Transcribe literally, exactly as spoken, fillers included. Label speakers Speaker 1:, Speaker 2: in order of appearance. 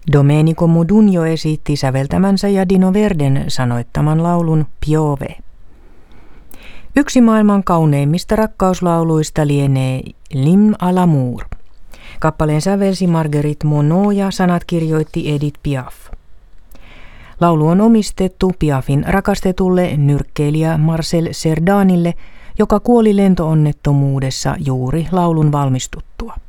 Speaker 1: Domenico Modugno esitti säveltämänsä ja Dino Verden sanoittaman laulun Piove. Yksi maailman kauneimmista rakkauslauluista lienee L'Hymne à l'amour. Kappaleen sävelsi Marguerite Monod ja sanat kirjoitti Edith Piaf. Laulu on omistettu Piafin rakastetulle nyrkkeilijä Marcel Cerdanille, joka kuoli lentoonnettomuudessa juuri laulun valmistuttua.